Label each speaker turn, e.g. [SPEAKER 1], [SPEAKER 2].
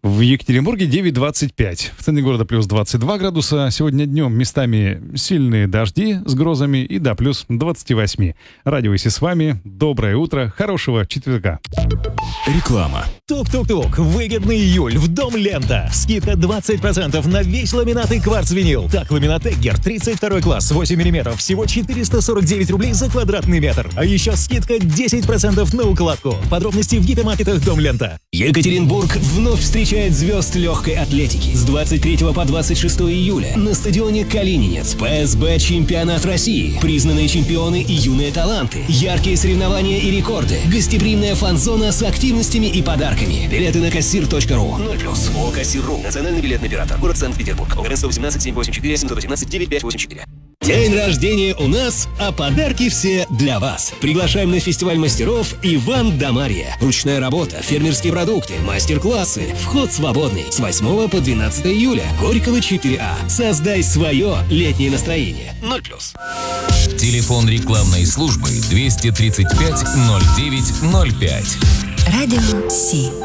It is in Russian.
[SPEAKER 1] В Екатеринбурге 9:25. В центре города плюс 22 градуса. Сегодня днем местами сильные дожди с грозами и до плюс 28. Радио Иси с вами. Доброе утро. Хорошего четверга.
[SPEAKER 2] Реклама.
[SPEAKER 3] Тук-тук-тук. Выгодный июль в Дом Лента. Скидка 20% на весь ламинат и кварц-винил. Так, ламинат Эггер 32 класс, 8 мм. Всего 449 рублей за квадратный метр. А еще скидка 10% на укладку. Подробности в гипермаркетах Дом Лента.
[SPEAKER 4] Екатеринбург вновь встречает звезд легкой атлетики. С 23 по 26 июля на стадионе Калининец. ПСБ Чемпионат России. Признанные чемпионы и юные таланты. Яркие соревнования и рекорды. Гостеприимная фан-зона с активностями и подарками. Билеты на кассир.ру. 0+. ООО «Кассир.ру». Национальный билетный оператор. Город Санкт-Петербург. ОГРН 118 784 718 9584. День рождения у нас, а подарки все для вас. Приглашаем на фестиваль мастеров Иван да Марья. Ручная работа, фермерские продукты, мастер-классы. Вход свободный. С 8 по 12 июля. Горького 4А. Создай свое летнее настроение. 0+.
[SPEAKER 2] Телефон рекламной службы 235 09 05.
[SPEAKER 5] Радио Си.